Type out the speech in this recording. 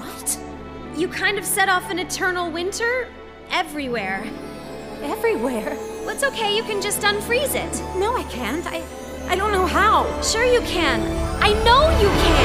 What? You kind of set off an eternal winter everywhere. Everywhere? Well, it's okay, you can just unfreeze it. No, I can't. I don't know how. Sure you can. I know you can!